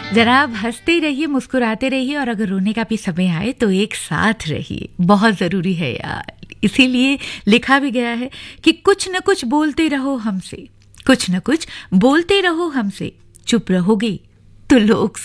जनाब हंसते रहिए, मुस्कुराते रहिए और अगर रोने का भी समय आए तो एक साथ रहिए, बहुत ज़रूरी है यार। इसीलिए लिखा भी गया है कि कुछ न कुछ बोलते रहो हमसे, कुछ न कुछ बोलते रहो हमसे, चुप रहोगे तो लोग